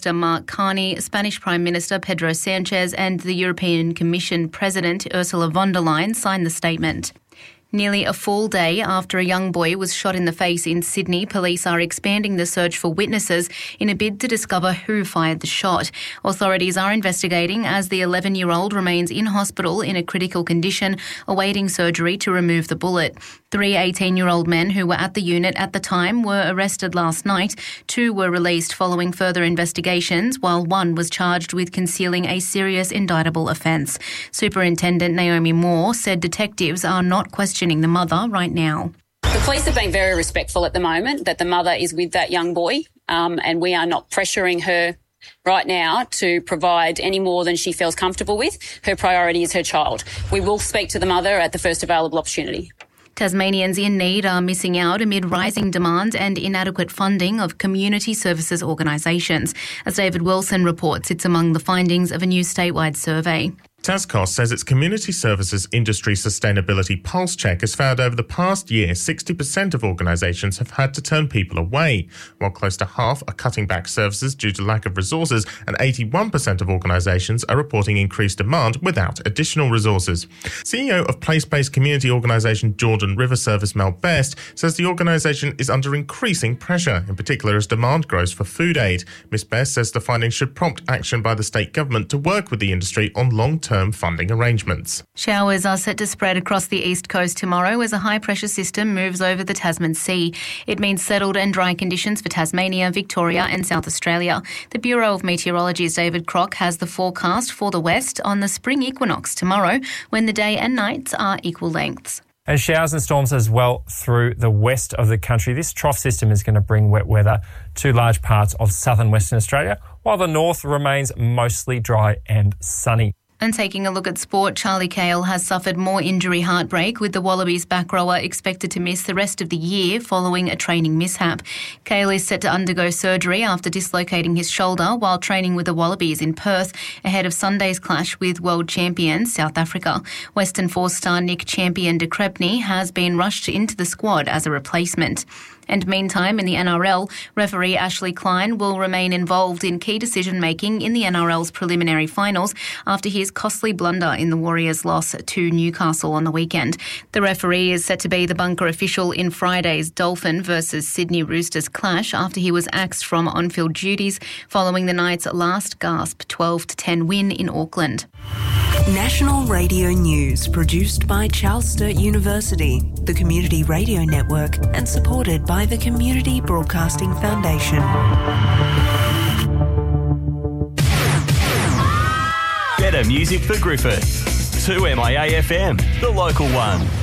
Mark Carney, Spanish Prime Minister Pedro Sanchez and the European Commission President Ursula von der Leyen signed the statement. Nearly a full day after a young boy was shot in the face in Sydney, police are expanding the search for witnesses in a bid to discover who fired the shot. Authorities are investigating as the 11-year-old remains in hospital in a critical condition, awaiting surgery to remove the bullet. 3 18-year-old men who were at the unit at the time were arrested last night. 2 were released following further investigations, while 1 was charged with concealing a serious indictable offence. Superintendent Naomi Moore said detectives are not questioning the mother right now. The police have been very respectful at the moment that the mother is with that young boy, and we are not pressuring her right now to provide any more than she feels comfortable with. Her priority is her child. We will speak to the mother at the first available opportunity. Tasmanians in need are missing out amid rising demand and inadequate funding of community services organisations. As David Wilson reports, it's among the findings of a new statewide survey. Tascos says its community services industry sustainability pulse check has found over the past year 60% of organisations have had to turn people away, while close to half are cutting back services due to lack of resources, and 81% of organisations are reporting increased demand without additional resources. CEO of place-based community organisation Jordan River Service Mel Best says the organisation is under increasing pressure, in particular as demand grows for food aid. Ms Best says the findings should prompt action by the state government to work with the industry on long-term funding arrangements. Showers are set to spread across the east coast tomorrow as a high-pressure system moves over the Tasman Sea. It means settled and dry conditions for Tasmania, Victoria and South Australia. The Bureau of Meteorology's David Crock has the forecast for the west on the spring equinox tomorrow, when the day and nights are equal lengths. And showers and storms as well through the west of the country. This trough system is going to bring wet weather to large parts of southern Western Australia, while the north remains mostly dry and sunny. And taking a look at sport, Charlie Cahill has suffered more injury heartbreak, with the Wallabies back rower expected to miss the rest of the year following a training mishap. Cahill is set to undergo surgery after dislocating his shoulder while training with the Wallabies in Perth ahead of Sunday's clash with world champions South Africa. Western Force star Nick Champion de Crepney has been rushed into the squad as a replacement. And meantime, in the NRL, referee Ashley Klein will remain involved in key decision-making in the NRL's preliminary finals after his costly blunder in the Warriors' loss to Newcastle on the weekend. The referee is set to be the bunker official in Friday's Dolphin versus Sydney Roosters clash after he was axed from on-field duties following the Knights' last gasp 12-10 win in Auckland. National Radio News, produced by Charles Sturt University, the Community Radio Network, and supported by the Community Broadcasting Foundation. Better music for Griffith. 2MIA FM, the local one.